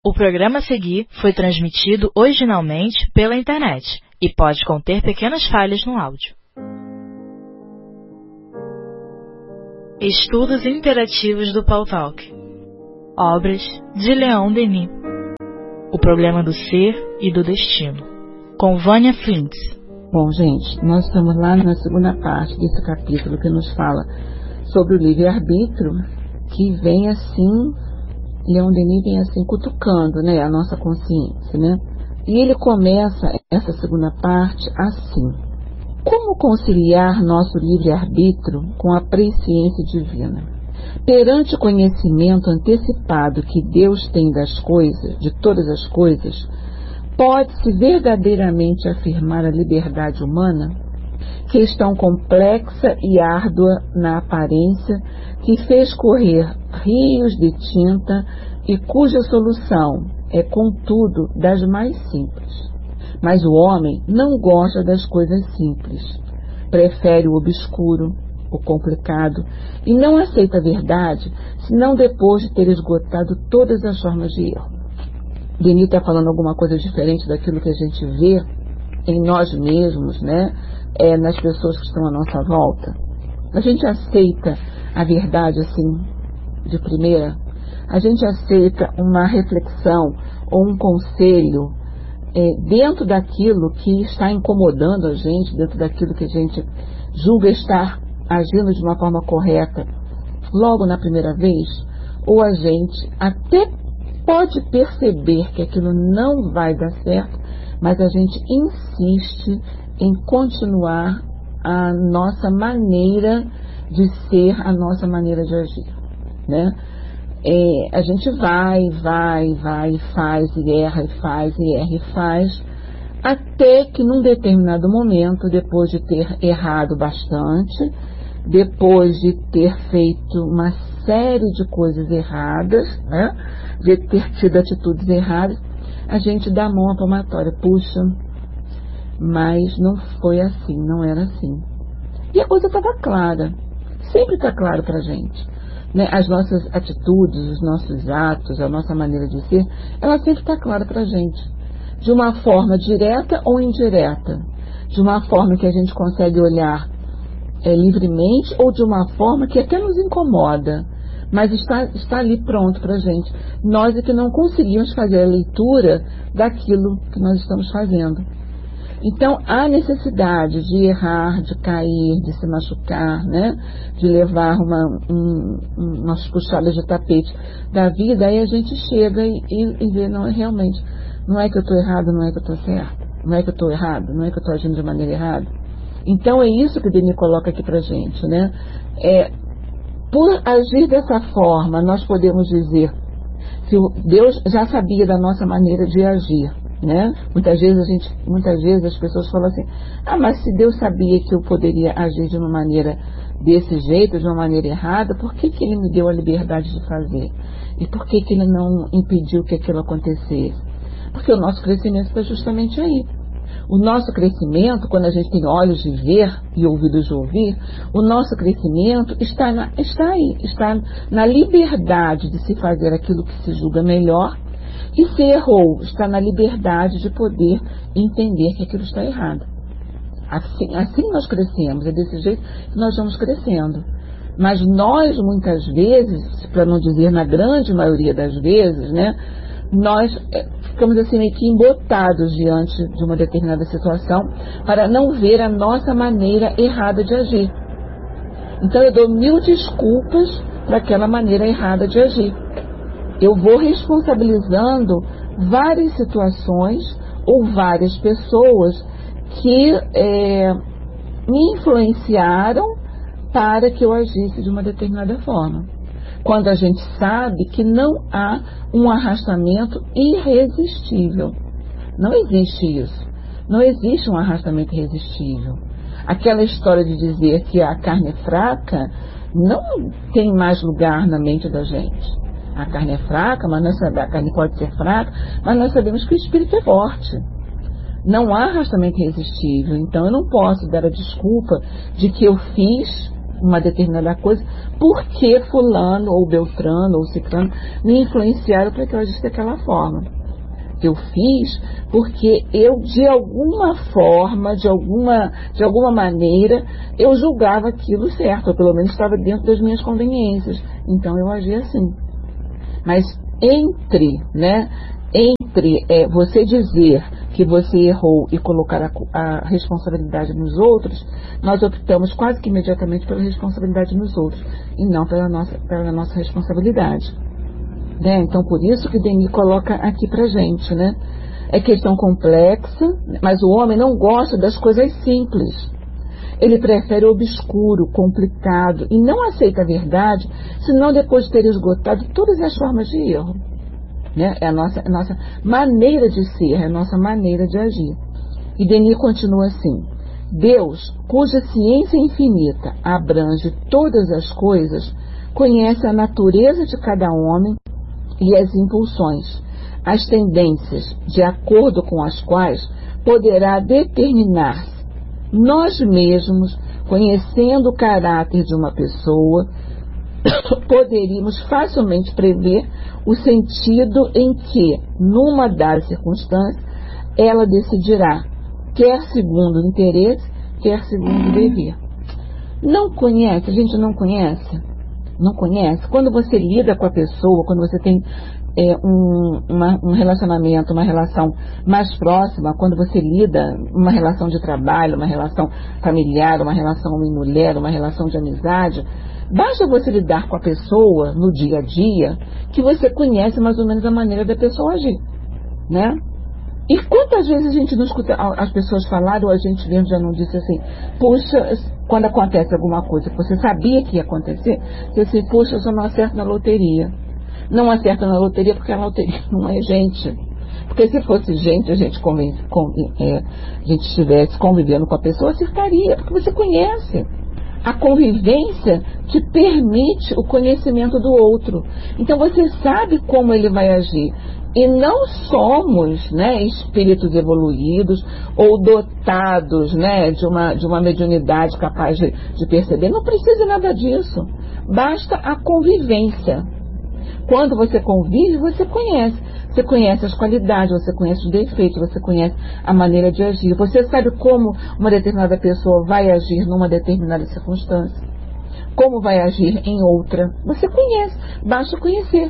O programa a seguir foi transmitido originalmente pela internet e pode conter pequenas falhas no áudio. Estudos interativos do Paul Talk. Obras de Leon Denis. O problema do ser e do destino. Com Vânia Flintz. Bom, gente, nós estamos lá na segunda parte desse capítulo que nos fala sobre o livre-arbítrio, que vem assim, Leon Denis vem assim cutucando, né, a nossa consciência, né? E ele começa essa segunda parte assim: como conciliar nosso livre-arbítrio com a presciência divina? Perante o conhecimento antecipado que Deus tem das coisas, de todas as coisas, pode-se verdadeiramente afirmar a liberdade humana? Questão complexa e árdua na aparência, que fez correr rios de tinta e cuja solução é, contudo, das mais simples. Mas o homem não gosta das coisas simples. Prefere o obscuro, o complicado, e não aceita a verdade, senão depois de ter esgotado todas as formas de erro. Denis está falando alguma coisa diferente daquilo que a gente vê em nós mesmos, né? Nas pessoas que estão à nossa volta. A gente aceita a verdade assim, de primeira? A gente aceita uma reflexão ou um conselho dentro daquilo que está incomodando a gente, dentro daquilo que a gente julga estar agindo de uma forma correta logo na primeira vez? Ou a gente até pode perceber que aquilo não vai dar certo, mas a gente insiste em continuar a nossa maneira de ser, a nossa maneira de agir, né? A gente vai, e faz, e erra, e faz, até que num determinado momento, depois de ter errado bastante, depois de ter feito uma série de coisas erradas, né? De ter tido atitudes erradas, a gente dá a mão à palmatória. Puxa, mas não foi assim, não era assim. E a coisa estava clara, sempre está claro para a gente, né? As nossas atitudes, os nossos atos, a nossa maneira de ser, ela sempre está clara para a gente, de uma forma direta ou indireta, de uma forma que a gente consegue olhar livremente, ou de uma forma que até nos incomoda, mas está ali pronto para a gente. Nós é que não conseguimos fazer a leitura daquilo que nós estamos fazendo. Então, há necessidade de errar, de cair, de se machucar, né? De levar umas puxadas de tapete da vida, aí a gente chega e vê, não, realmente, não é que eu estou errado, não é que eu estou certo, não é que eu estou errado, não é que eu estou agindo de maneira errada. Então, é isso que o Denis coloca aqui pra gente, né? Por agir dessa forma, nós podemos dizer que Deus já sabia da nossa maneira de agir, né? Muitas vezes as pessoas falam assim: mas se Deus sabia que eu poderia agir de uma maneira desse jeito, de uma maneira errada, por que Ele me deu a liberdade de fazer? E por que Ele não impediu que aquilo acontecesse? Porque o nosso crescimento está justamente aí. O nosso crescimento, quando a gente tem olhos de ver e ouvidos de ouvir, o nosso crescimento está aí, está na liberdade de se fazer aquilo que se julga melhor, e se errou, está na liberdade de poder entender que aquilo está errado. Assim nós crescemos, é desse jeito que nós vamos crescendo. Mas nós, muitas vezes, para não dizer na grande maioria das vezes, né, nós ficamos assim meio que embotados diante de uma determinada situação para não ver a nossa maneira errada de agir. Então eu dou 1000 desculpas para aquela maneira errada de agir. Eu vou responsabilizando várias situações ou várias pessoas que me influenciaram para que eu agisse de uma determinada forma. Quando a gente sabe que não há um arrastamento irresistível. Não existe isso. Não existe um arrastamento irresistível. Aquela história de dizer que a carne é fraca não tem mais lugar na mente da gente. A carne é fraca, mas a carne pode ser fraca, mas nós sabemos que o espírito é forte. Não há arrastamento irresistível. Então eu não posso dar a desculpa de que eu fiz uma determinada coisa porque fulano ou beltrano ou ciclano me influenciaram para que eu agisse daquela forma. Eu fiz porque eu, de alguma forma, de alguma maneira, eu julgava aquilo certo, ou pelo menos estava dentro das minhas conveniências. Então eu agi assim. Mas entre você dizer que você errou e colocar a responsabilidade nos outros, nós optamos quase que imediatamente pela responsabilidade nos outros e não pela nossa responsabilidade. Né? Então, por isso que Denis coloca aqui pra gente, né? É questão complexa, mas o homem não gosta das coisas simples. Ele prefere o obscuro, complicado, e não aceita a verdade, senão depois de ter esgotado todas as formas de erro. Né? É a nossa maneira de ser, é a nossa maneira de agir. E Denis continua assim: Deus, cuja ciência infinita abrange todas as coisas, conhece a natureza de cada homem e as impulsões, as tendências, de acordo com as quais poderá determinar-se. Nós mesmos, conhecendo o caráter de uma pessoa, poderíamos facilmente prever o sentido em que, numa dada circunstância, ela decidirá, quer segundo o interesse, quer segundo o dever. Não conhece? A gente não conhece? Não conhece? Quando você lida com a pessoa, quando você tem um relacionamento, uma relação mais próxima, quando você lida uma relação de trabalho, uma relação familiar, uma relação homem-mulher, uma relação de amizade, basta você lidar com a pessoa no dia a dia que você conhece mais ou menos a maneira da pessoa agir, né? E quantas vezes a gente não escuta as pessoas falarem, ou a gente mesmo já não disse assim, puxa, quando acontece alguma coisa que você sabia que ia acontecer, você disse, puxa, eu só não acerto na loteria. Não acerta na loteria porque a loteria não é gente. Porque se fosse gente, a gente estivesse convivendo com a pessoa, acertaria, porque você conhece. A convivência te permite o conhecimento do outro. Então você sabe como ele vai agir. E não somos, né, espíritos evoluídos ou dotados, né, de uma mediunidade capaz de perceber. Não precisa nada disso. Basta a convivência. Quando você convive, você conhece. Você conhece as qualidades, você conhece os defeitos, você conhece a maneira de agir. Você sabe como uma determinada pessoa vai agir numa determinada circunstância. Como vai agir em outra. Você conhece. Basta conhecer.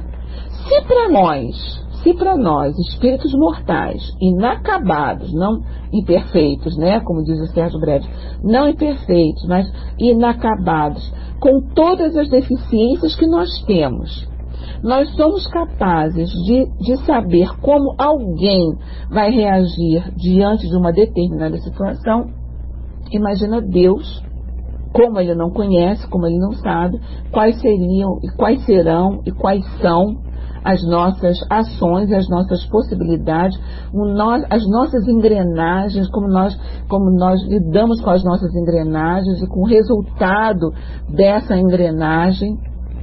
Se para nós, espíritos mortais, inacabados, não imperfeitos, né, como diz o Sérgio Brede, não imperfeitos, mas inacabados, com todas as deficiências que nós temos, nós somos capazes de saber como alguém vai reagir diante de uma determinada situação. Imagina Deus, como ele não conhece, como ele não sabe, quais seriam e quais serão e quais são as nossas ações, as nossas possibilidades, as nossas engrenagens, como nós lidamos com as nossas engrenagens e com o resultado dessa engrenagem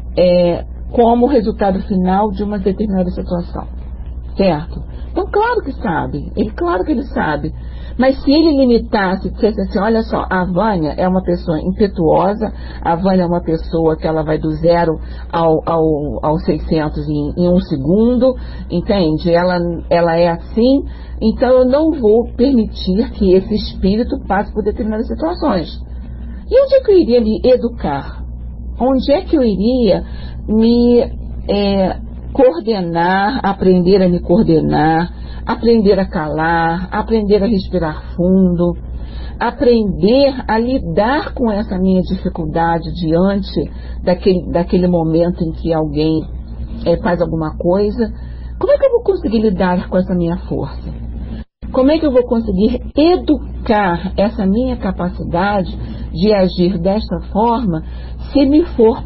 como resultado final de uma determinada situação. Certo? Então, claro que sabe. Claro que ele sabe. Mas se ele limitasse e dissesse assim, olha só, a Vânia é uma pessoa impetuosa, a Vânia é uma pessoa que ela vai do 0 ao 600 em um segundo, entende? Ela é assim, então eu não vou permitir que esse espírito passe por determinadas situações. E onde é que eu iria me educar? Onde é que eu iria me coordenar, aprender a me coordenar, aprender a calar, aprender a respirar fundo, aprender a lidar com essa minha dificuldade diante daquele momento em que alguém faz alguma coisa? Como é que eu vou conseguir lidar com essa minha força? Como é que eu vou conseguir educar essa minha capacidade de agir desta forma se eu for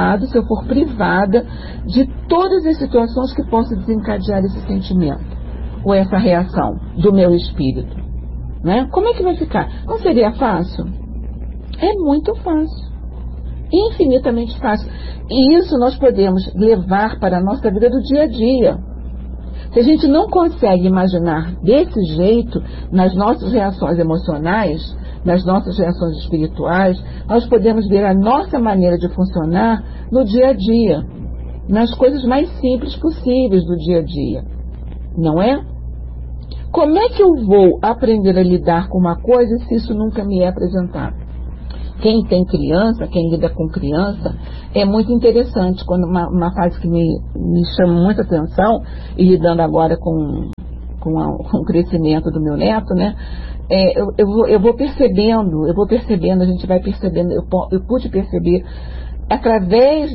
privada de todas as situações que possam desencadear esse sentimento ou essa reação do meu espírito, né? Como é que vai ficar? Não seria fácil? É muito fácil, infinitamente fácil. E isso nós podemos levar para a nossa vida do dia a dia. Se a gente não consegue imaginar desse jeito nas nossas reações emocionais, nas nossas reações espirituais, nós podemos ver a nossa maneira de funcionar no dia a dia, nas coisas mais simples possíveis do dia a dia, não é? Como é que eu vou aprender a lidar com uma coisa se isso nunca me é apresentado? Quem tem criança, quem lida com criança, é muito interessante. Quando uma fase que me chama muita atenção, e lidando agora com o crescimento do meu neto, né? Eu vou percebendo, a gente vai percebendo, eu pude perceber através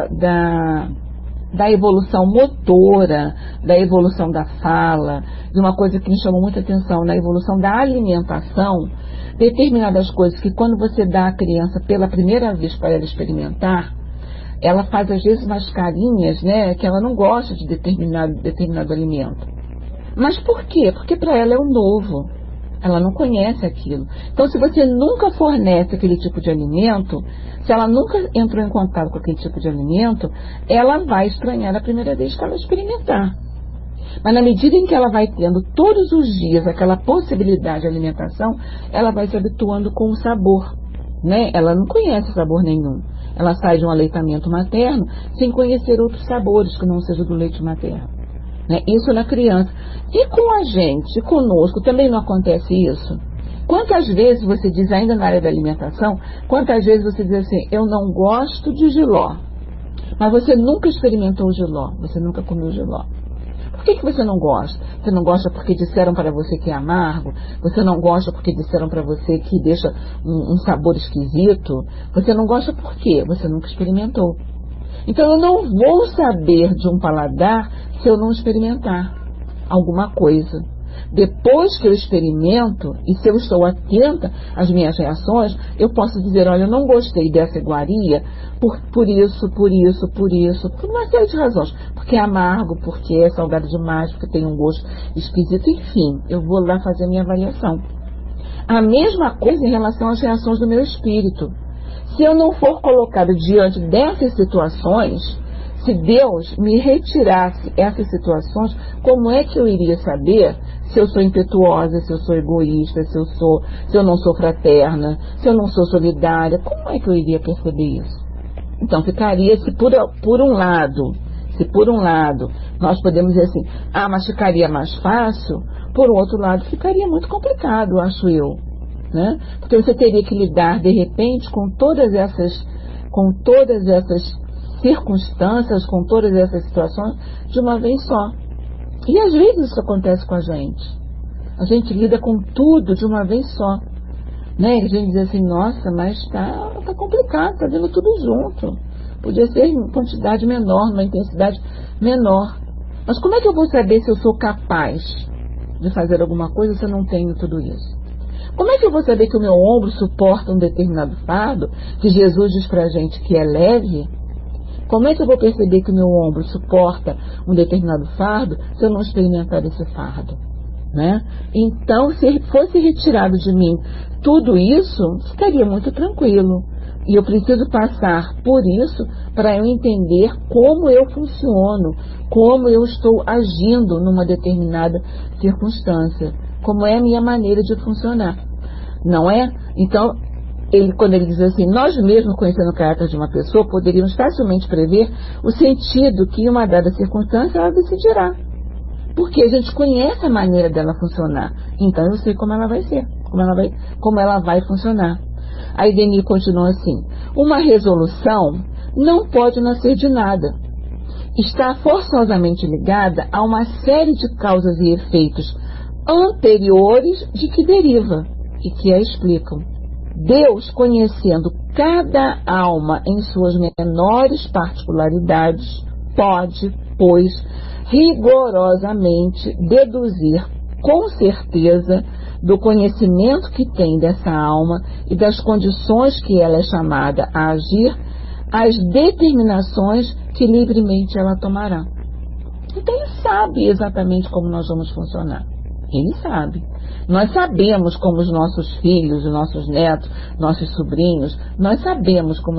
da evolução motora, da evolução da fala, de uma coisa que me chamou muita atenção, na evolução da alimentação, determinadas coisas que quando você dá à criança pela primeira vez para ela experimentar, ela faz às vezes umas carinhas, né, que ela não gosta de determinado alimento. Mas por quê? Porque para ela é o novo. Ela não conhece aquilo. Então, se você nunca fornece aquele tipo de alimento, se ela nunca entrou em contato com aquele tipo de alimento, ela vai estranhar a primeira vez que ela experimentar. Mas na medida em que ela vai tendo todos os dias aquela possibilidade de alimentação, ela vai se habituando com o sabor, né? Ela não conhece sabor nenhum. Ela sai de um aleitamento materno sem conhecer outros sabores que não sejam do leite materno. Isso na criança. E com a gente, conosco, também não acontece isso? Quantas vezes você diz, ainda na área da alimentação, quantas vezes você diz assim, eu não gosto de jiló, mas você nunca experimentou o jiló, você nunca comeu jiló. Por que você não gosta? Você não gosta porque disseram para você que é amargo? Você não gosta porque disseram para você que deixa um sabor esquisito? Você não gosta por quê? Você nunca experimentou. Então eu não vou saber de um paladar se eu não experimentar alguma coisa. Depois que eu experimento, e se eu estou atenta às minhas reações, eu posso dizer, olha, eu não gostei dessa iguaria por isso, por uma série de razões. Porque é amargo, porque é salgado demais, porque tem um gosto esquisito, enfim, eu vou lá fazer a minha avaliação. A mesma coisa em relação às reações do meu espírito. Se eu não for colocado diante dessas situações, se Deus me retirasse essas situações, como é que eu iria saber se eu sou impetuosa, se eu sou egoísta, se eu não sou fraterna, se eu não sou solidária? Como é que eu iria perceber isso? Então ficaria, se por um lado nós podemos dizer assim, mas ficaria mais fácil, por outro lado ficaria muito complicado, acho eu. Né? Porque você teria que lidar de repente com todas essas circunstâncias, com todas essas situações de uma vez só. E às vezes isso acontece com a gente. A gente lida com tudo de uma vez só. Né? A gente diz assim, nossa, mas tá complicado, tá vindo tudo junto. Podia ser em quantidade menor, numa intensidade menor. Mas como é que eu vou saber se eu sou capaz de fazer alguma coisa se eu não tenho tudo isso? Como é que eu vou saber que o meu ombro suporta um determinado fardo, que Jesus diz pra gente que é leve? Como é que eu vou perceber que o meu ombro suporta um determinado fardo se eu não experimentar esse fardo? Né? Então, se fosse retirado de mim tudo isso, ficaria muito tranquilo. E eu preciso passar por isso para eu entender como eu funciono, como eu estou agindo numa determinada circunstância. Como é a minha maneira de funcionar, não é? Então, quando ele diz assim, nós mesmos conhecendo o caráter de uma pessoa, poderíamos facilmente prever o sentido que em uma dada circunstância ela decidirá. Porque a gente conhece a maneira dela funcionar, então eu sei como ela vai ser, como ela vai funcionar. Aí Denis continua assim, uma resolução não pode nascer de nada. Está forçosamente ligada a uma série de causas e efeitos anteriores de que deriva e que a explicam. Deus, conhecendo cada alma em suas menores particularidades, pode, pois, rigorosamente deduzir com certeza do conhecimento que tem dessa alma e das condições que ela é chamada a agir, as determinações que livremente ela tomará. Então ele sabe exatamente como nós vamos funcionar. Ele sabe. Nós sabemos como os nossos filhos, os nossos netos, nossos sobrinhos, nós sabemos como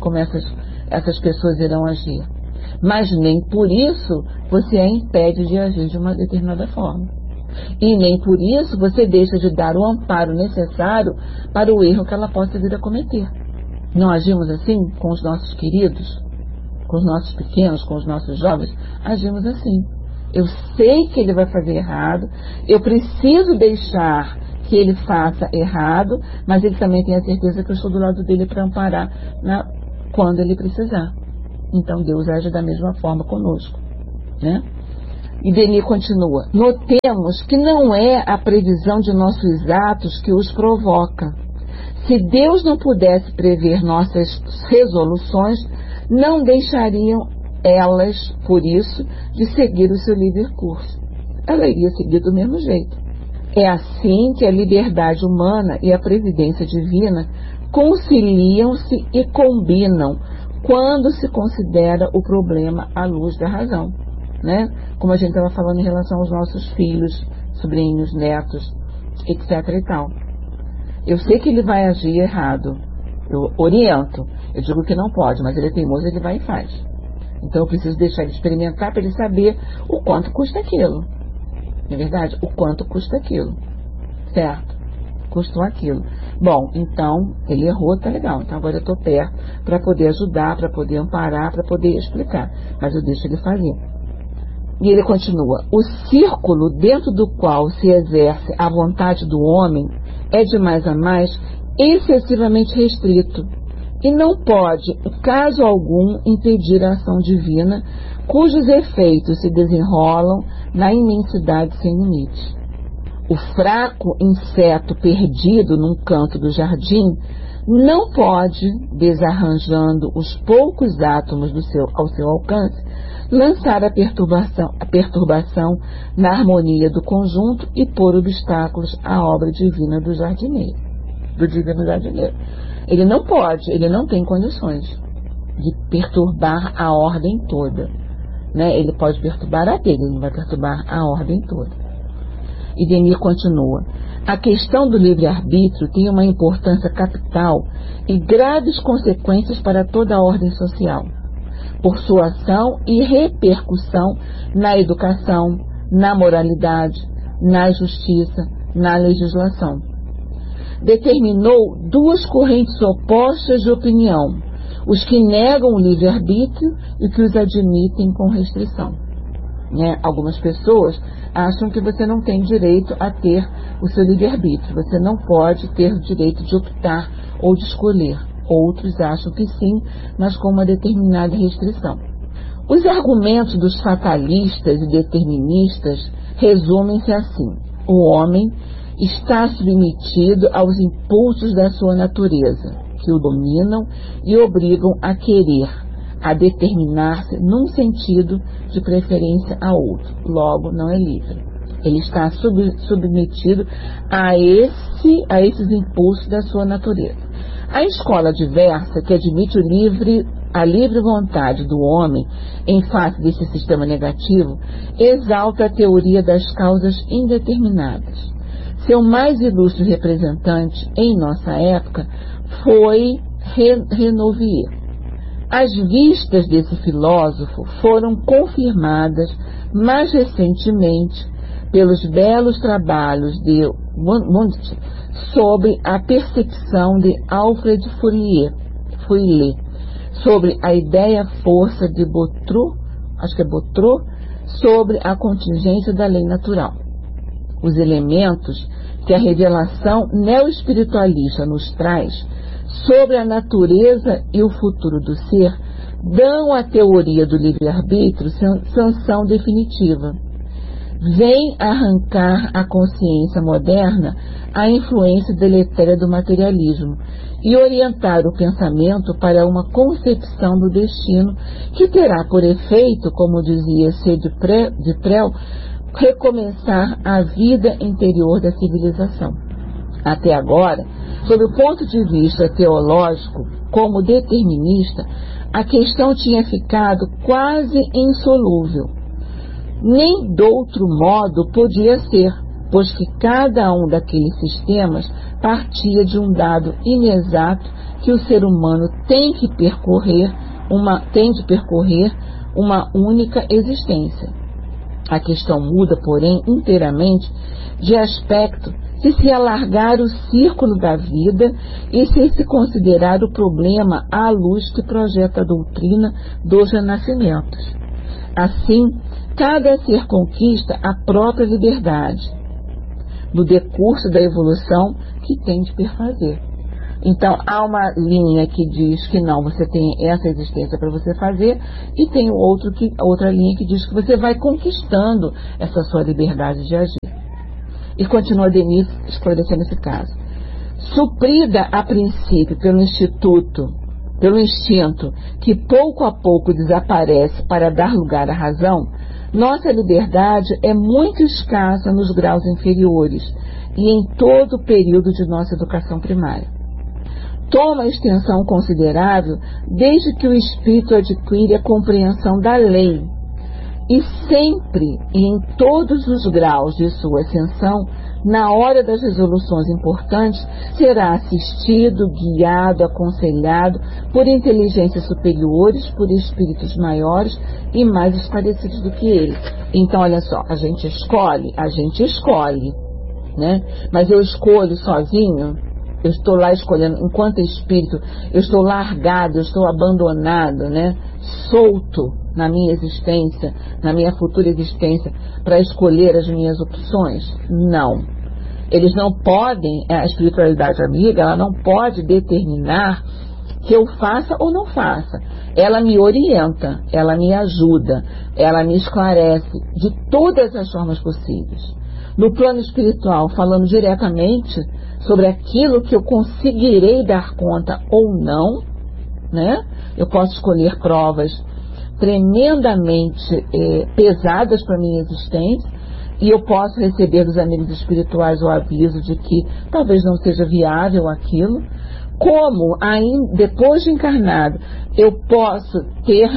essas pessoas irão agir. Mas nem por isso você a impede de agir de uma determinada forma. E nem por isso você deixa de dar o amparo necessário para o erro que ela possa vir a cometer. Não agimos assim com os nossos queridos, com os nossos pequenos, com os nossos jovens? Agimos assim. Eu sei que ele vai fazer errado, eu preciso deixar que ele faça errado, mas ele também tem a certeza que eu estou do lado dele para amparar quando ele precisar. Então Deus age da mesma forma conosco, né? E Denis continua: notemos que não é a previsão de nossos atos que os provoca. Se Deus não pudesse prever nossas resoluções, não deixariam elas, por isso, de seguir o seu livre curso. Ela iria seguir do mesmo jeito. É assim que a liberdade humana e a previdência divina conciliam-se e combinam quando se considera o problema à luz da razão, né? Como a gente estava falando em relação aos nossos filhos, sobrinhos, netos, etc. e tal. Eu sei que ele vai agir errado, eu oriento, eu digo que não pode, mas ele é teimoso, ele vai e faz. Então eu preciso deixar ele experimentar para ele saber o quanto custa aquilo. Não é verdade? O quanto custa aquilo. Certo? Custou aquilo. Bom, então ele errou, tá legal. Então agora eu estou perto para poder ajudar, para poder amparar, para poder explicar. Mas eu deixo ele fazer. E ele continua: o círculo dentro do qual se exerce a vontade do homem é de mais a mais excessivamente restrito e não pode, em caso algum, impedir a ação divina, cujos efeitos se desenrolam na imensidade sem limite. O fraco inseto perdido num canto do jardim não pode, desarranjando os poucos átomos ao seu alcance, lançar a perturbação na harmonia do conjunto e pôr obstáculos à obra divina do jardineiro, do divino jardineiro. Ele não pode, ele não tem condições de perturbar a ordem toda, né? Ele pode perturbar a dele, ele não vai perturbar a ordem toda. E Denis continua: a questão do livre-arbítrio tem uma importância capital e graves consequências para toda a ordem social, por sua ação e repercussão na educação, na moralidade, na justiça, na legislação. Determinou duas correntes opostas de opinião: os que negam o livre-arbítrio e que os admitem com restrição. Né? Algumas pessoas acham que você não tem direito a ter o seu livre-arbítrio, você não pode ter o direito de optar ou de escolher. Outros acham que sim, mas com uma determinada restrição. Os argumentos dos fatalistas e deterministas resumem-se assim: o homem está submetido aos impulsos da sua natureza, que o dominam e obrigam a querer, a determinar-se num sentido de preferência a outro. Logo, não é livre. Ele está submetido a esses impulsos da sua natureza. A escola diversa, que admite a livre vontade do homem em face desse sistema negativo, exalta a teoria das causas indeterminadas. Seu mais ilustre representante em nossa época foi Renouvier. As vistas desse filósofo foram confirmadas mais recentemente pelos belos trabalhos de Monti sobre a percepção de Alfred Fourier, sobre a ideia-força de Botreau, sobre a contingência da lei natural. Os elementos que a revelação neoespiritualista nos traz sobre a natureza e o futuro do ser dão à teoria do livre-arbítrio sanção definitiva. Vem arrancar à consciência moderna a influência deletéria do materialismo e orientar o pensamento para uma concepção do destino que terá por efeito, como dizia C. Duprel, recomeçar a vida interior da civilização. Até agora, sob o ponto de vista teológico, como determinista, a questão tinha ficado quase insolúvel. Nem de outro modo podia ser, pois que cada um daqueles sistemas partia de um dado inexato que o ser humano tem de percorrer uma única existência. A questão muda, porém, inteiramente de aspecto se alargar o círculo da vida e se considerar o problema à luz que projeta a doutrina dos renascimentos. Assim, cada ser conquista a própria liberdade no decurso da evolução que tem de perfazer. Então, há uma linha que diz que não, você tem essa existência para você fazer, e tem outra linha que diz que você vai conquistando essa sua liberdade de agir. E continua Denis esclarecendo esse caso. Suprida a princípio pelo instinto que pouco a pouco desaparece para dar lugar à razão, nossa liberdade é muito escassa nos graus inferiores e em todo o período de nossa educação primária. Toma extensão considerável desde que o espírito adquire a compreensão da lei, e sempre e em todos os graus de sua ascensão, na hora das resoluções importantes, será assistido, guiado, aconselhado por inteligências superiores, por espíritos maiores e mais esclarecidos do que ele. Então, olha só, a gente escolhe, né? Mas eu escolho sozinho. Eu estou lá escolhendo, enquanto espírito, eu estou largado, eu estou abandonado, né? Solto na minha existência, na minha futura existência, para escolher as minhas opções? Não. Eles não podem, a espiritualidade amiga, ela não pode determinar que eu faça ou não faça. Ela me orienta, ela me ajuda, ela me esclarece de todas as formas possíveis. No plano espiritual, falando diretamente sobre aquilo que eu conseguirei dar conta ou não, né? Eu posso escolher provas tremendamente pesadas para a minha existência, e eu posso receber dos amigos espirituais o aviso de que talvez não seja viável aquilo. Como, depois de encarnado, eu posso ter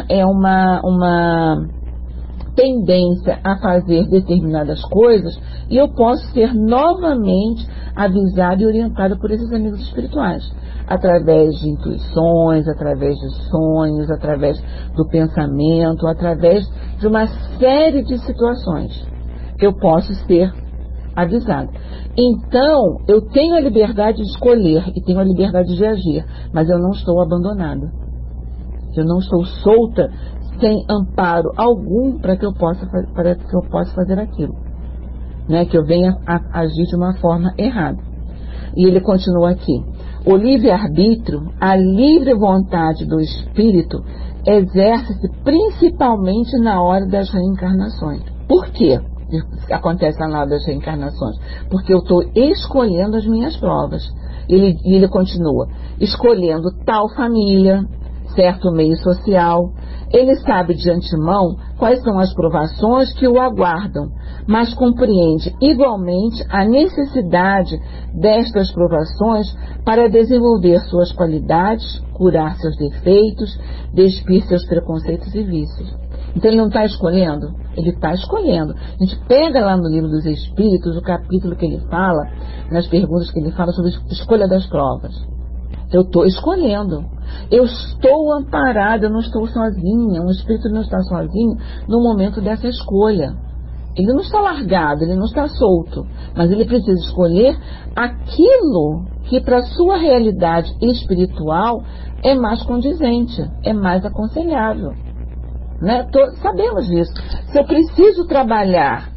uma tendência a fazer determinadas coisas, e eu posso ser novamente avisado e orientado por esses amigos espirituais, através de intuições, através de sonhos, através do pensamento, através de uma série de situações. Eu posso ser avisado. Então, eu tenho a liberdade de escolher e tenho a liberdade de agir, mas eu não estou abandonada. Eu não estou solta, sem amparo algum para que eu possa fazer aquilo, né? Que eu venha a agir de uma forma errada. E ele continua aqui. O livre-arbítrio, a livre vontade do espírito, exerce-se principalmente na hora das reencarnações. Por quê acontece na hora das reencarnações? Porque eu estou escolhendo as minhas provas. Ele continua, escolhendo tal família, certo meio social. Ele sabe de antemão quais são as provações que o aguardam, mas compreende igualmente a necessidade destas provações para desenvolver suas qualidades, curar seus defeitos, despir seus preconceitos e vícios. Então ele não está escolhendo? Ele está escolhendo. A gente pega lá no Livro dos Espíritos o capítulo que ele fala, nas perguntas que ele fala sobre a escolha das provas. Eu estou escolhendo. Eu estou amparada, eu não estou sozinha. Um espírito não está sozinho no momento dessa escolha. Ele não está largado, ele não está solto. Mas ele precisa escolher aquilo que para a sua realidade espiritual é mais condizente, é mais aconselhável. Né? Sabemos disso. Se eu preciso trabalhar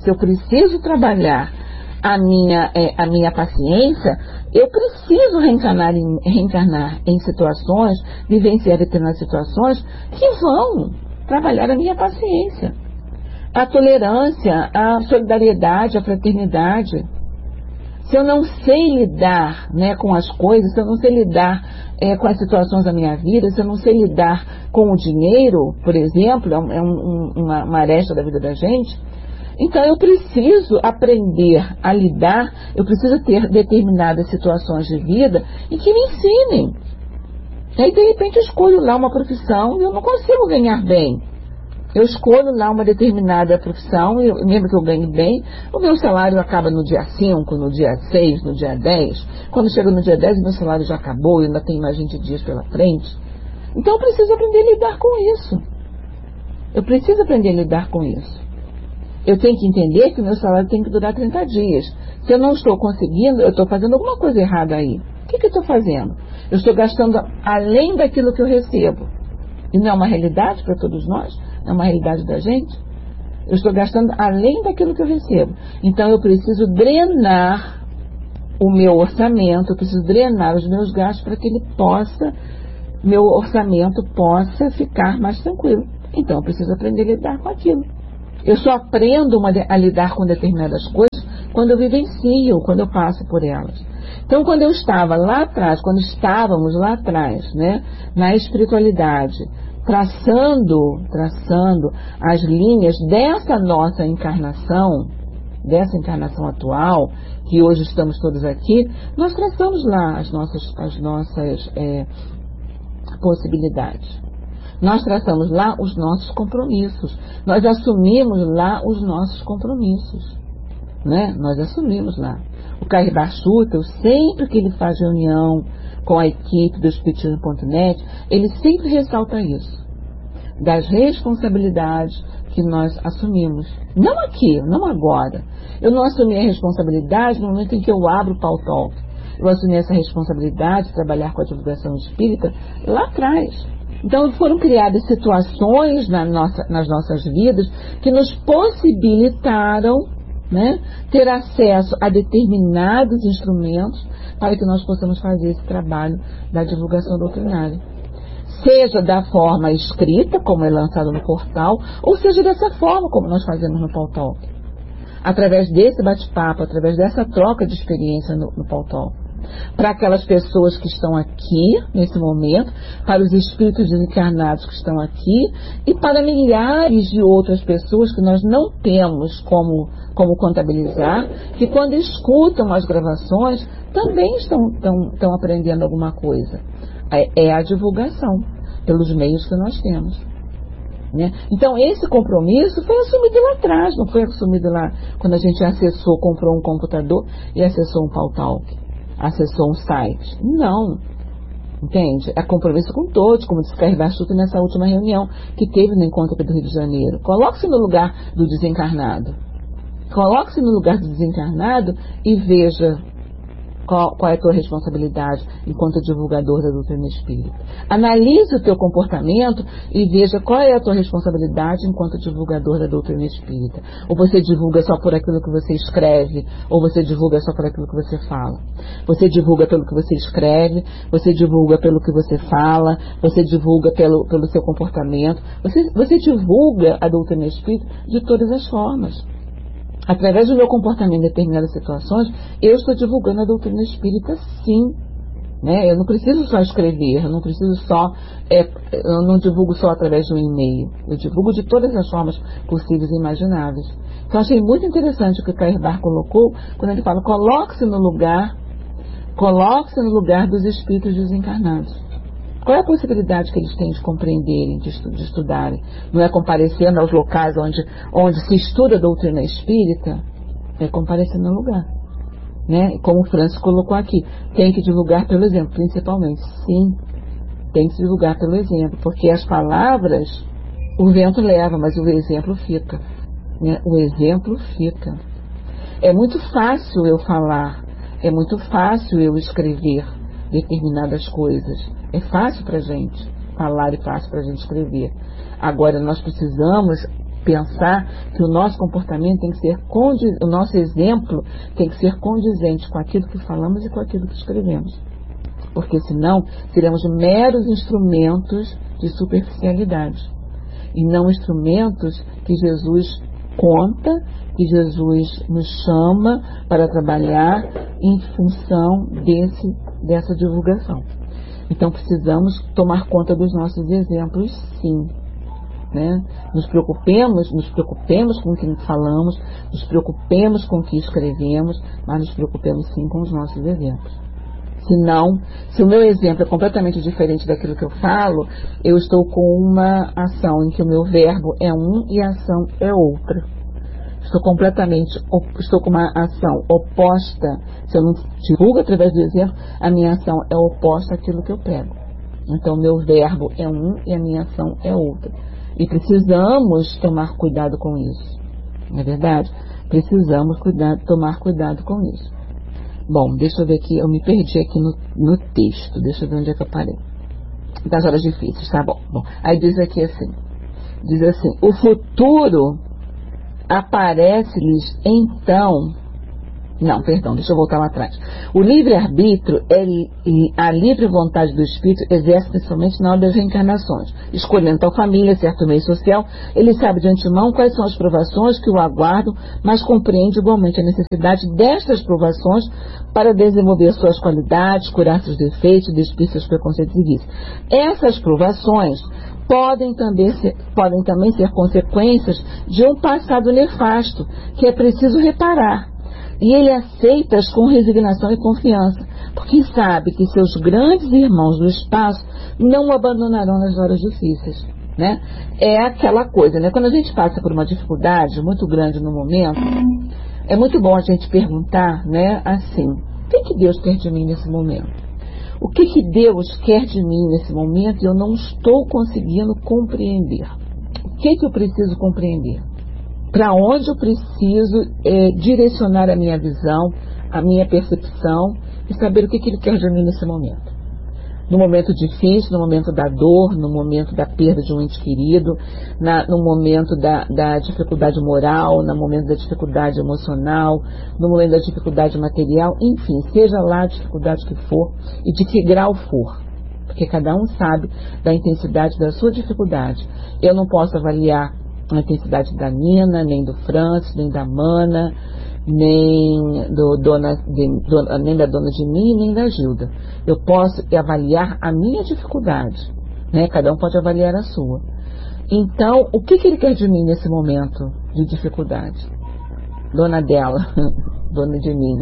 a minha paciência, eu preciso reencarnar em situações, vivenciar determinadas situações que vão trabalhar a minha paciência. A tolerância, a solidariedade, a fraternidade. Se eu não sei lidar, né, com as coisas, se eu não sei lidar com as situações da minha vida, se eu não sei lidar com o dinheiro, por exemplo, uma aresta da vida da gente, então eu preciso aprender a lidar, eu preciso ter determinadas situações de vida e que me ensinem. Aí de repente eu escolho lá uma profissão e eu não consigo ganhar bem. Eu escolho lá uma determinada profissão, e mesmo que eu ganhe bem, o meu salário acaba no dia 5, no dia 6, no dia 10. Quando chega no dia 10, meu salário já acabou, eu ainda tenho mais 20 dias pela frente. Então eu preciso aprender a lidar com isso. Eu preciso aprender a lidar com isso. Eu tenho que entender que o meu salário tem que durar 30 dias. Se eu não estou conseguindo, eu estou fazendo alguma coisa errada aí. O que eu estou fazendo? Eu estou gastando além daquilo que eu recebo. E não é uma realidade para todos nós? Não é uma realidade da gente? Eu estou gastando além daquilo que eu recebo. Então eu preciso drenar o meu orçamento, eu preciso drenar os meus gastos para que meu orçamento possa ficar mais tranquilo. Então eu preciso aprender a lidar com aquilo. Eu só aprendo a lidar com determinadas coisas quando eu vivencio, quando eu passo por elas. Então, quando eu estava lá atrás, quando estávamos lá atrás, né, na espiritualidade, traçando as linhas dessa nossa encarnação atual, que hoje estamos todos aqui, nós traçamos lá as nossas possibilidades. Nós traçamos lá os nossos compromissos. Nós assumimos lá os nossos compromissos. Né? Nós assumimos lá. O Kairbar Sutta, sempre que ele faz reunião com a equipe do Espiritismo.net, ele sempre ressalta isso. Das responsabilidades que nós assumimos. Não aqui, não agora. Eu não assumi a responsabilidade no momento em que eu abro o Pau Talk. Eu assumi essa responsabilidade de trabalhar com a divulgação espírita lá atrás. Então foram criadas situações nas nossas vidas que nos possibilitaram, né, ter acesso a determinados instrumentos para que nós possamos fazer esse trabalho da divulgação doutrinária. Seja da forma escrita, como é lançado no portal, ou seja dessa forma como nós fazemos no Pau Talk. Através desse bate-papo, através dessa troca de experiência no Pau Talk. Para aquelas pessoas que estão aqui, nesse momento, para os espíritos desencarnados que estão aqui, e para milhares de outras pessoas que nós não temos como contabilizar, que quando escutam as gravações, também estão aprendendo alguma coisa. É a divulgação, pelos meios que nós temos. Né? Então, esse compromisso foi assumido lá atrás, não foi assumido lá quando a gente comprou um computador e acessou um Pau Talk. Acessou um site. Não. Entende? É compromisso com todos, como disse Kairbar Sutta nessa última reunião que teve no encontro aqui do Rio de Janeiro. Coloque-se no lugar do desencarnado. Coloque-se no lugar do desencarnado e veja qual é a tua responsabilidade enquanto divulgador da doutrina espírita. Analise o teu comportamento e veja qual é a tua responsabilidade enquanto divulgador da doutrina espírita. Ou você divulga só por aquilo que você escreve, ou você divulga só por aquilo que você fala. Você divulga pelo que você escreve, você divulga pelo que você fala, você divulga pelo seu comportamento, você divulga a doutrina espírita de todas as formas. Através do meu comportamento em determinadas situações, eu estou divulgando a doutrina espírita, sim. Né? Eu não preciso só escrever, eu não divulgo só através de um e-mail. Eu divulgo de todas as formas possíveis e imagináveis. Então, achei muito interessante o que o Kairbar colocou, quando ele fala, coloque-se no lugar dos espíritos desencarnados. Qual é a possibilidade que eles têm de compreenderem, de estudarem? Não é comparecendo aos locais onde se estuda a doutrina espírita? É comparecendo no lugar. Né? Como o Francis colocou aqui, tem que divulgar pelo exemplo, principalmente. Sim, tem que divulgar pelo exemplo, porque as palavras, o vento leva, mas o exemplo fica. Né? O exemplo fica. É muito fácil eu falar, é muito fácil eu escrever determinadas coisas. É fácil para a gente falar e fácil para a gente escrever. Agora, nós precisamos pensar que o nosso comportamento tem que ser o nosso exemplo tem que ser condizente com aquilo que falamos e com aquilo que escrevemos. Porque senão seremos meros instrumentos de superficialidade e não instrumentos que Jesus conta, que Jesus nos chama para trabalhar em função dessa divulgação. Então precisamos tomar conta dos nossos exemplos, sim. Né? Nos preocupemos com o que falamos, nos preocupemos com o que escrevemos, mas nos preocupemos sim com os nossos exemplos. Senão, se o meu exemplo é completamente diferente daquilo que eu falo, eu estou com uma ação em que o meu verbo é um e a ação é outra. Estou com uma ação oposta. Se eu não divulgo através do exemplo, a minha ação é oposta àquilo que eu prego. Então, meu verbo é um e a minha ação é outra. E precisamos tomar cuidado com isso. não é verdade? Precisamos tomar cuidado com isso. Bom, deixa eu ver aqui, eu me perdi aqui no texto, deixa eu ver onde é que eu parei. Das horas difíceis, tá bom. Aí diz assim, o futuro aparece-lhes então... Não, perdão, deixa eu voltar lá atrás. O livre-arbítrio é a livre vontade do espírito exerce principalmente na hora das reencarnações. Escolhendo tal família, certo meio social, ele sabe de antemão quais são as provações que o aguardam, mas compreende igualmente a necessidade destas provações para desenvolver suas qualidades, curar seus defeitos, despir seus preconceitos e vícios. Essas provações podem também ser consequências de um passado nefasto, que é preciso reparar. E ele aceita-as com resignação e confiança, porque sabe que seus grandes irmãos do espaço não o abandonarão nas horas difíceis, né? É aquela coisa, né? Quando a gente passa por uma dificuldade muito grande no momento, é muito bom a gente perguntar, né, assim, o que Deus quer de mim nesse momento? O que Deus quer de mim nesse momento e eu não estou conseguindo compreender? O que eu preciso compreender? Para onde eu preciso direcionar a minha visão, a minha percepção e saber o que Ele quer de mim nesse momento. No momento difícil, no momento da dor, no momento da perda de um ente querido, no momento da dificuldade moral, no momento da dificuldade emocional, no momento da dificuldade material, enfim, seja lá a dificuldade que for e de que grau for. Porque cada um sabe da intensidade da sua dificuldade. Eu não posso avaliar a intensidade da Nina, nem do Francis, nem da Mana, nem da dona de mim, nem da Gilda. Eu posso avaliar a minha dificuldade, né? Cada um pode avaliar a sua. Então, o que ele quer de mim nesse momento de dificuldade? Dona dela, dona de mim.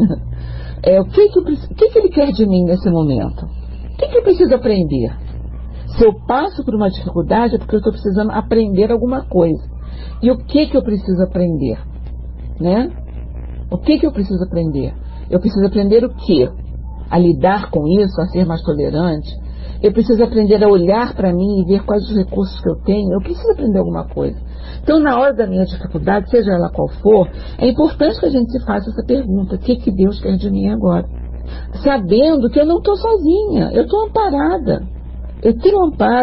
O que ele quer de mim nesse momento? O que eu preciso aprender? Se eu passo por uma dificuldade é porque eu estou precisando aprender alguma coisa. E o que eu preciso aprender? Né? O que eu preciso aprender? Eu preciso aprender o quê? A lidar com isso, a ser mais tolerante? Eu preciso aprender a olhar para mim e ver quais os recursos que eu tenho? Eu preciso aprender alguma coisa. Então, na hora da minha dificuldade, seja ela qual for, é importante que a gente se faça essa pergunta. O que Deus quer de mim agora? Sabendo que eu não estou sozinha, eu estou amparada. Eu tenho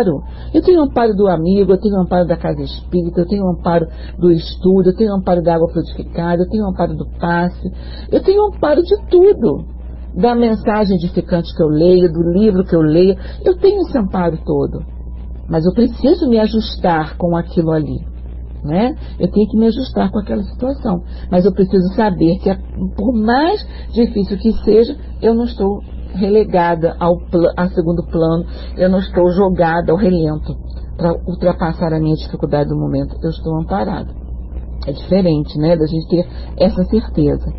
amparo do amigo, eu tenho amparo da casa espírita, eu tenho amparo do estudo, eu tenho amparo da água frutificada, eu tenho amparo do passe, eu tenho amparo de tudo, da mensagem edificante que eu leio, do livro que eu leio, eu tenho esse amparo todo, mas eu preciso me ajustar com aquilo ali, né? Eu tenho que me ajustar com aquela situação, mas eu preciso saber que por mais difícil que seja, eu não estou relegada a segundo plano, eu não estou jogada ao relento para ultrapassar a minha dificuldade do momento, eu estou amparada. É diferente, né, da gente ter essa certeza.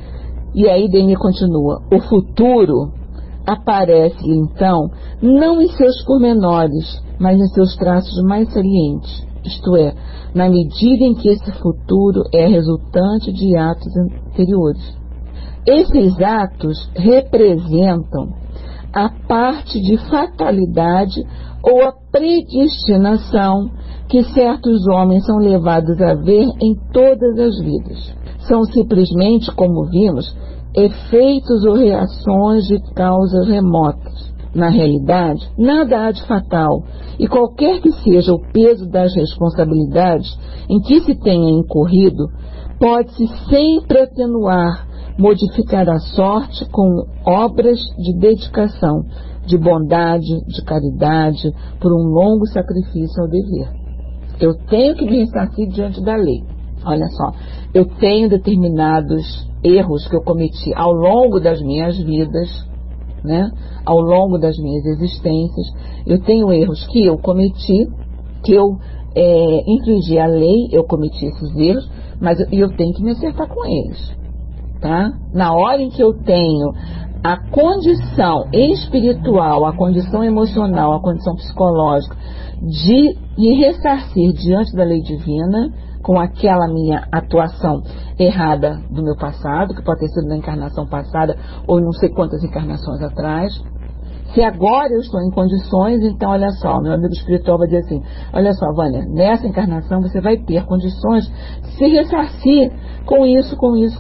E aí Denis continua, o futuro aparece então não em seus pormenores, mas em seus traços mais salientes, isto é, na medida em que esse futuro é resultante de atos anteriores. Esses atos representam a parte de fatalidade ou a predestinação que certos homens são levados a ver em todas as vidas. São simplesmente, como vimos, efeitos ou reações de causas remotas. Na realidade, nada há de fatal, e qualquer que seja o peso das responsabilidades em que se tenha incorrido, pode-se sempre atenuar, modificar a sorte com obras de dedicação, de bondade, de caridade, por um longo sacrifício ao dever. Eu tenho que me ressarcir diante da lei. Olha só, eu tenho determinados erros que eu cometi ao longo das minhas vidas, né? Ao longo das minhas existências. Eu tenho erros que eu cometi, que eu infringi a lei, eu cometi esses erros, mas eu tenho que me acertar com eles. Tá? Na hora em que eu tenho a condição espiritual, a condição emocional, a condição psicológica de me ressarcir diante da lei divina com aquela minha atuação errada do meu passado, que pode ter sido na encarnação passada ou não sei quantas encarnações atrás, Se agora eu estou em condições, então olha só, meu amigo espiritual vai dizer assim, olha só, Vânia, nessa encarnação você vai ter condições de se ressarcir com isso.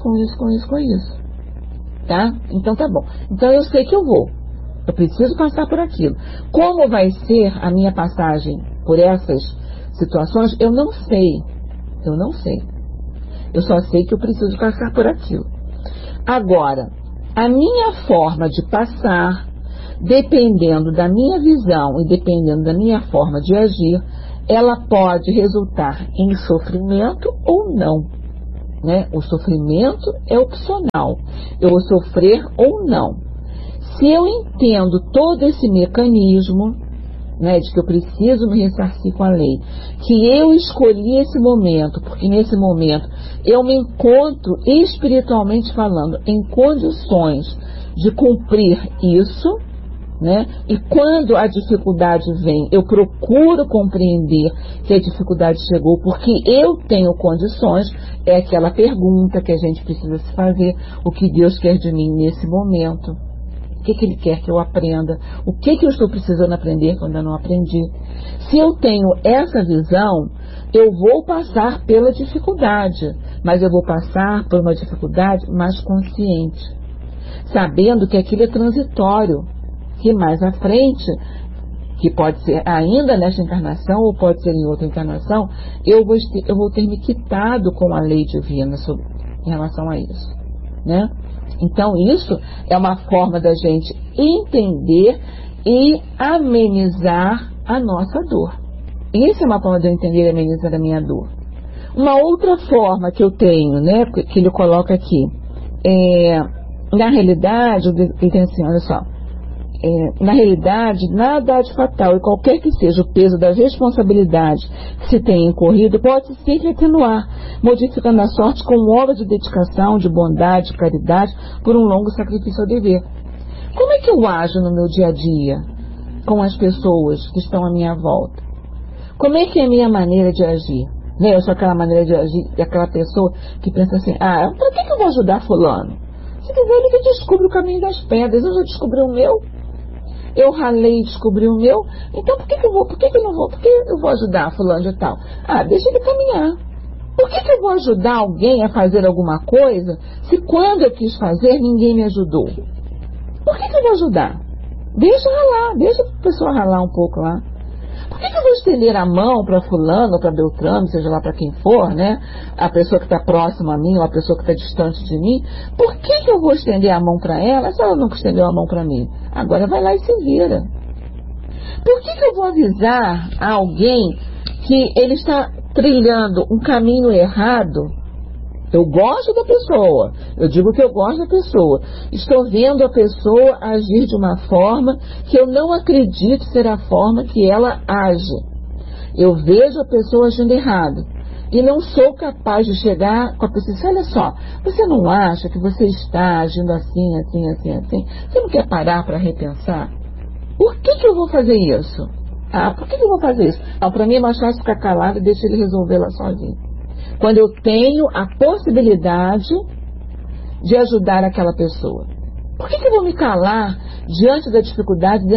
Tá? Então tá bom. Então eu sei que eu vou. Eu preciso passar por aquilo. Como vai ser a minha passagem por essas situações, eu não sei. Eu só sei que eu preciso passar por aquilo. Agora, a minha forma de passar, dependendo da minha visão e dependendo da minha forma de agir, ela pode resultar em sofrimento ou não. Né? O sofrimento é opcional. Eu vou sofrer ou não. Se eu entendo todo esse mecanismo, né, de que eu preciso me ressarcir com a lei, que eu escolhi esse momento, porque nesse momento eu me encontro, espiritualmente falando, em condições de cumprir isso, né? E quando a dificuldade vem, eu procuro compreender que a dificuldade chegou porque eu tenho condições. É aquela pergunta que a gente precisa se fazer: o que Deus quer de mim nesse momento? O que Ele quer que eu aprenda? O que eu estou precisando aprender que eu ainda não aprendi? Se eu tenho essa visão, eu vou passar pela dificuldade, mas eu vou passar por uma dificuldade mais consciente, sabendo que aquilo é transitório, que mais à frente, que pode ser ainda nesta encarnação ou pode ser em outra encarnação, eu vou ter me quitado com a lei divina em relação a isso, né? Então isso é uma forma da gente entender e amenizar a nossa dor. Isso é uma forma de eu entender e amenizar a minha dor. Uma outra forma que eu tenho, né, que ele coloca aqui, na realidade, ele tem assim, olha só, na realidade, nada há de fatal, e qualquer que seja o peso da responsabilidade que se tenha incorrido, pode sempre atenuar, modificando a sorte com obra de dedicação, de bondade, de caridade, por um longo sacrifício ao dever. Como é que eu ajo no meu dia a dia com as pessoas que estão à minha volta? Como é que é a minha maneira de agir? Né? Eu sou aquela maneira de agir, aquela pessoa que pensa assim, para que eu vou ajudar fulano? Se quiser, ele que descobre o caminho das pedras, eu já descobri o meu. Eu ralei e descobri o meu, então por que eu vou ajudar fulano de tal? Deixa ele caminhar. Por que eu vou ajudar alguém a fazer alguma coisa se quando eu quis fazer ninguém me ajudou? Por que eu vou ajudar? Deixa ralar, deixa a pessoa ralar um pouco lá. Por que eu vou estender a mão para fulano ou para Beltrano, seja lá para quem for, né? A pessoa que está próxima a mim ou a pessoa que está distante de mim? Por que eu vou estender a mão para ela se ela nunca estendeu a mão para mim? Agora vai lá e se vira. Por que eu vou avisar a alguém que ele está trilhando um caminho errado? Eu gosto da pessoa, eu digo que eu gosto da pessoa. Estou vendo a pessoa agir de uma forma que eu não acredito ser a forma que ela age. Eu vejo a pessoa agindo errado e não sou capaz de chegar com a pessoa e dizer, olha só, você não acha que você está agindo assim? Você não quer parar para repensar? Por que eu vou fazer isso? Por que eu vou fazer isso? Para mim é mais fácil ficar calado e deixar ele resolver lá sozinho. Quando eu tenho a possibilidade de ajudar aquela pessoa. Por que eu vou me calar diante da dificuldade,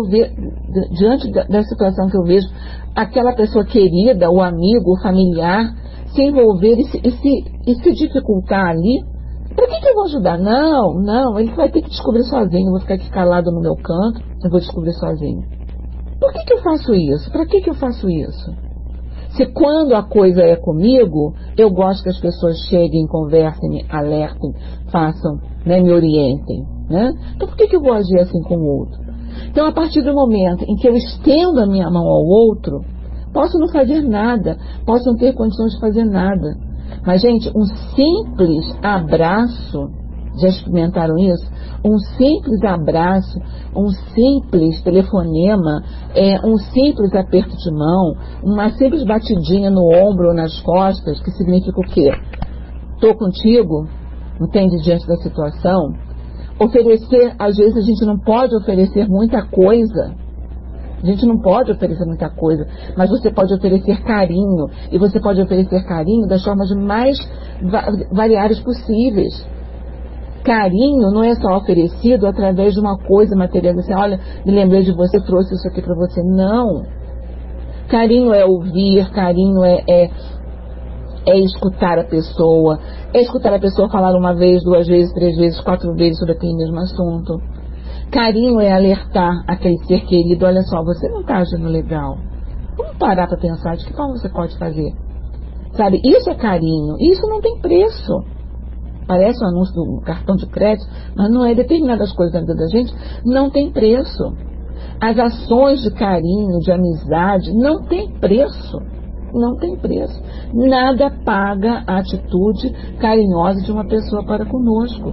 diante da situação que eu vejo aquela pessoa querida, o amigo, o familiar, se envolver e se dificultar ali? Por que eu vou ajudar? Não, ele vai ter que descobrir sozinho, eu vou ficar aqui calado no meu canto, eu vou descobrir sozinho. Por que eu faço isso? Para que eu faço isso? Se quando a coisa é comigo, eu gosto que as pessoas cheguem, conversem, me alertem, façam, né, me orientem. Né? Então por que eu vou agir assim com o outro? Então a partir do momento em que eu estendo a minha mão ao outro, posso não fazer nada, posso não ter condições de fazer nada. Mas, gente, um simples abraço, já experimentaram isso? Um simples abraço, um simples telefonema, um simples aperto de mão, uma simples batidinha no ombro ou nas costas, que significa o quê? Estou contigo, entende, diante da situação. Oferecer, às vezes a gente não pode oferecer muita coisa. A gente não pode oferecer muita coisa, mas você pode oferecer carinho, e você pode oferecer carinho das formas mais variadas possíveis. Carinho não é só oferecido através de uma coisa material, assim, olha, me lembrei de você, trouxe isso aqui para você. Não. Carinho é ouvir, carinho é escutar a pessoa, é escutar a pessoa falar uma vez, 2 vezes, 3 vezes, 4 vezes sobre aquele mesmo assunto. Carinho é alertar aquele ser querido, olha só, você não está agindo legal. Vamos parar para pensar de que forma você pode fazer. Sabe, isso é carinho, isso não tem preço. Parece um anúncio do cartão de crédito, mas não é. Determinadas coisas da vida da gente não tem preço. As ações de carinho, de amizade, não tem preço. Não tem preço. Nada paga a atitude carinhosa de uma pessoa para conosco.